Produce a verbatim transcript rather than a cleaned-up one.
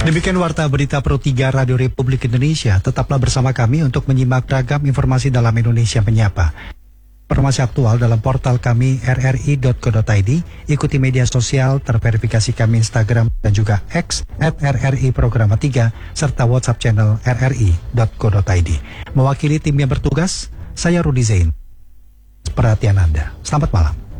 Demikian Warta Berita Pro tiga Radio Republik Indonesia. Tetaplah bersama kami untuk menyimak ragam informasi dalam Indonesia Menyapa. Informasi aktual dalam portal kami r r i dot co dot i d. Ikuti media sosial terverifikasi kami Instagram dan juga X at r r i programa tiga serta WhatsApp channel r r i dot co dot i d. Mewakili tim yang bertugas, saya Rudi Zain. Perhatian Anda. Selamat malam.